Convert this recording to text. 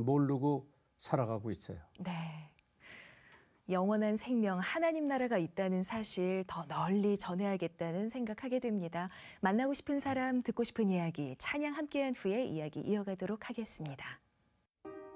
모르고 살아가고 있어요. 네. 영원한 생명, 하나님 나라가 있다는 사실 더 널리 전해야겠다는 생각하게 됩니다. 만나고 싶은 사람, 듣고 싶은 이야기, 찬양 함께한 후에 이야기 이어가도록 하겠습니다.